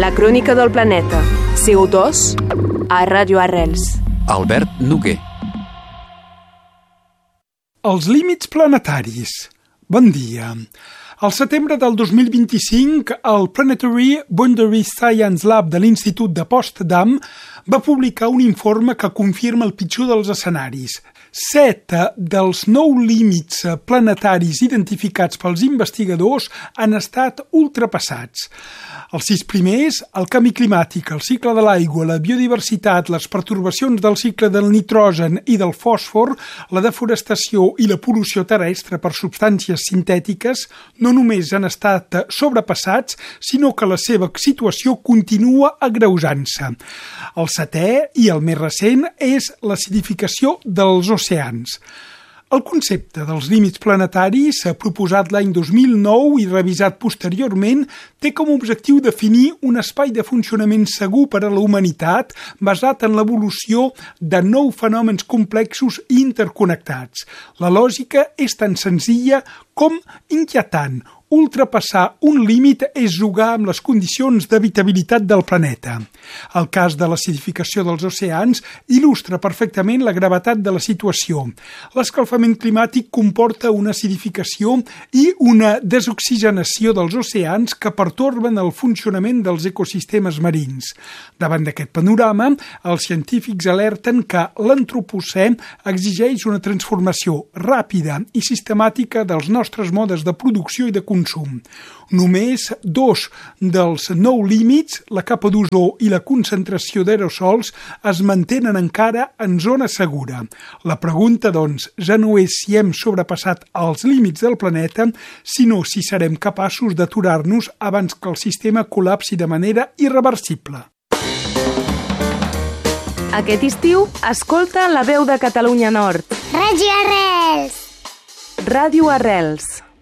La crònica del planeta. CO2 a Ràdio Arrels. Albert Noguer. Els límits planetaris. Bon dia. Al setembre del 2025, el Planetary Boundary Science Lab de l'Institut de Potsdam va publicar un informe que confirma el pitjor dels escenaris. 7 dels 9 límits planetaris identificats pels investigadors han estat ultrapassats. Els 6 primers, el canvi climàtic, el cicle de l'aigua, la biodiversitat, les pertorbacions del cicle del nitrogen i del fòsfor, la deforestació i la pol·lució terrestre per substàncies sintètiques, no només han estat sobrepassats, sinó que la seva situació continua agreujant-se. El 7è i el més recent és l'acidificació dels oceans. El concepte dels límits planetaris, proposat l'any 2009 i revisat posteriorment, té com a objectiu definir un espai de funcionament segur per a la humanitat basat en l'evolució de 9 fenòmens complexos i interconnectats. La lògica és tan senzilla com inquietant. Ultrapassar un límit és jugar amb les condicions d'habitabilitat del planeta. El cas de l'acidificació dels oceans il·lustra perfectament la gravetat de la situació. L'escalfament climàtic comporta una acidificació i una desoxigenació dels oceans que pertorben el funcionament dels ecosistemes marins. Davant d'aquest panorama, els científics alerten que l'antropocè exigeix una transformació ràpida i sistemàtica dels nostres modes de producció i de consum. Només 2 dels 9 límits, la capa d'ozó i la concentració d'aerosols, es mantenen encara en zona segura. La pregunta, doncs, ja no és si hem sobrepassat els límits del planeta, sinó si serem capaços d'aturar-nos abans que el sistema col·lapsi de manera irreversible. Aquest estiu, escolta La Veu de Catalunya Nord. Ràdio Arrels! Ràdio Arrels.